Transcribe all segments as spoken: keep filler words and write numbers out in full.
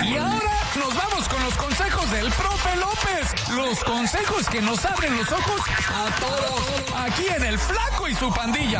Y ahora nos vamos con los consejos del profe López. Los consejos que nos abren los ojos a todos. Aquí en El Flaco y su pandilla.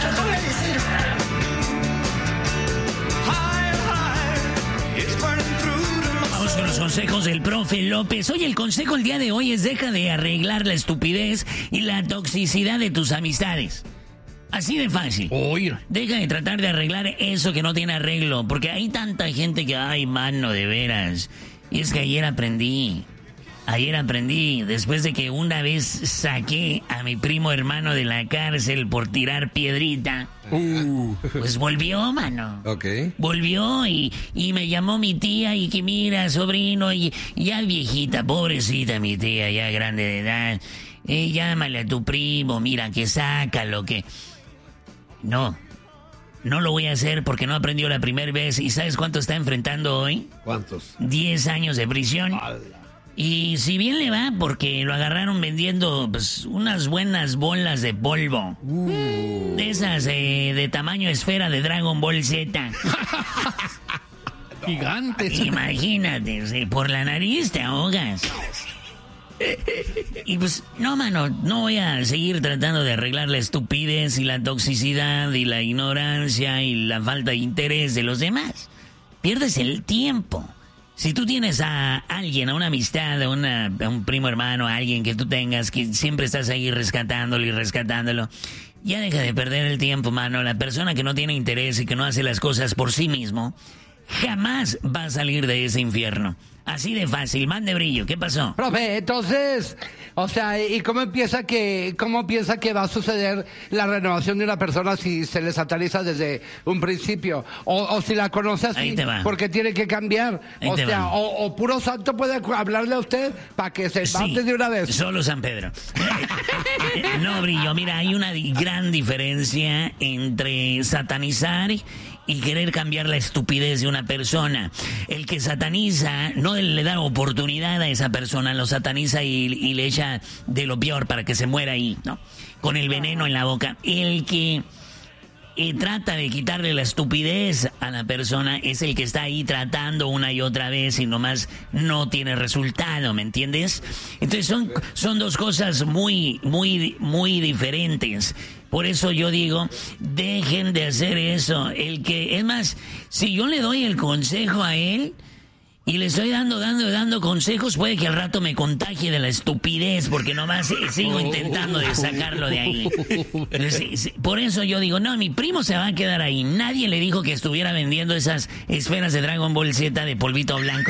Vamos con los consejos del profe López. Oye, el consejo el día de hoy es: deja de arreglar la estupidez y la toxicidad de tus amistades. Así de fácil. Oye. Deja de tratar de arreglar eso que no tiene arreglo, porque hay tanta gente que, ay, mano, de veras. Y es que ayer aprendí, ayer aprendí, después de que una vez saqué a mi primo hermano de la cárcel por tirar piedrita, Uh. pues volvió, mano. Ok. Volvió y, y me llamó mi tía y que mira, sobrino, y ya viejita, pobrecita mi tía, ya grande de edad, eh, llámale a tu primo, mira que saca lo que... No, no lo voy a hacer porque no aprendió la primera vez. ¿Y sabes cuánto está enfrentando hoy? ¿Cuántos? Diez años de prisión. Y si bien le va, porque lo agarraron vendiendo pues, unas buenas bolas de polvo. Uh. De esas eh, de tamaño esfera de Dragon Ball Z. Gigantes. Imagínate, sí, por la nariz te ahogas. Y pues, no, mano, no voy a seguir tratando de arreglar la estupidez y la toxicidad y la ignorancia y la falta de interés de los demás. Pierdes el tiempo. Si tú tienes a alguien, a una amistad, a, una, a un primo hermano, a alguien que tú tengas, que siempre estás ahí rescatándolo y rescatándolo, ya deja de perder el tiempo, mano. La persona que no tiene interés y que no hace las cosas por sí mismo, jamás va a salir de ese infierno. Así de fácil. Mande Brillo, ¿qué pasó? Profe, entonces, o sea, ¿y cómo empieza que, cómo piensa que va a suceder la renovación de una persona si se le sataniza desde un principio? O, o si la conoce así, Ahí te va. porque tiene que cambiar. Ahí o te sea, va. o, o puro santo puede hablarle a usted para que se Sí, mate de una vez. Solo San Pedro. No, Brillo, mira, hay una di- gran diferencia entre satanizar y querer cambiar la estupidez de una persona. El que sataniza no le da oportunidad a esa persona, lo sataniza y, y le echa de lo peor para que se muera ahí, ¿no? Con el veneno en la boca. El que eh, trata de quitarle la estupidez a la persona es el que está ahí tratando una y otra vez y nomás no tiene resultado, ¿me entiendes? Entonces son, son dos cosas muy, muy, muy diferentes. Por eso yo digo, dejen de hacer eso. El que, es más, si yo le doy el consejo a él y le estoy dando, dando, dando consejos, puede que al rato me contagie de la estupidez, porque nomás sigo intentando de sacarlo de ahí. Por eso yo digo, no, mi primo se va a quedar ahí. Nadie le dijo que estuviera vendiendo esas esferas de Dragon Ball Z de polvito blanco.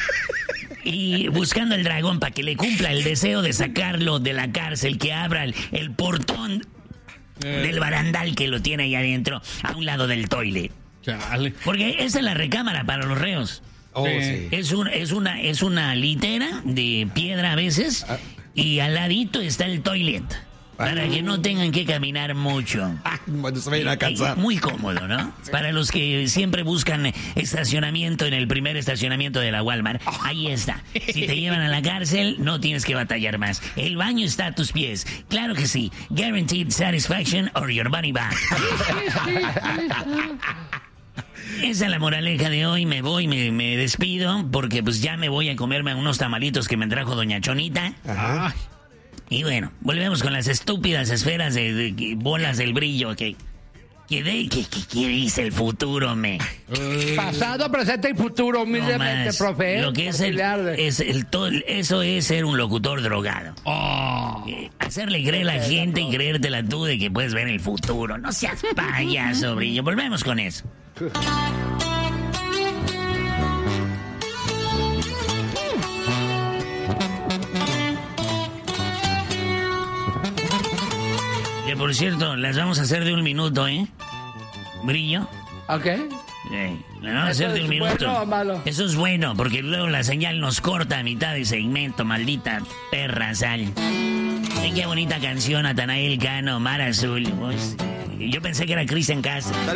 Y buscando el dragón para que le cumpla el deseo de sacarlo de la cárcel, que abra el, el portón del barandal que lo tiene ahí adentro, a un lado del toilet. Chale. Porque esa es la recámara para los reos. Oh, Sí. sí. Es, un, es, una, es una litera de piedra a veces, y al ladito está el toilet, para que no tengan que caminar mucho. Ah, bueno, se vayan a Eh, cansar. Muy cómodo, ¿no? Para los que siempre buscan estacionamiento en el primer estacionamiento de la Walmart, ahí está. Si te llevan a la cárcel, no tienes que batallar más. El baño está a tus pies. Claro que sí. Guaranteed satisfaction or your money back. Esa es la moraleja de hoy. Me voy, me, me despido, porque pues ya me voy a comerme unos tamalitos que me trajo doña Chonita. Ajá. Y bueno, volvemos con las estúpidas esferas de, de- de bolas del Brillo. Que, que, de, que, que, que dice el futuro, me. Pasado, presente y futuro, No humildemente, más. profe. ¿eh? Lo que es el, Auxiliarle. es el to- eso es ser un locutor drogado. Oh. Eh, Hacerle creer a la gente y creértela tú de que puedes ver el futuro. No seas payaso, Brillo. Volvemos con eso. Que por cierto, las vamos a hacer de un minuto, ¿eh? Brillo. ¿Ok? Eh, las vamos a ¿Eso hacer de un es minuto. bueno o malo? Eso es bueno, porque luego la señal nos corta a mitad de segmento, maldita perra sal. Ay, qué bonita canción, Natanael Cano, Mar Azul. Pues, yo pensé que era Cristian Castro.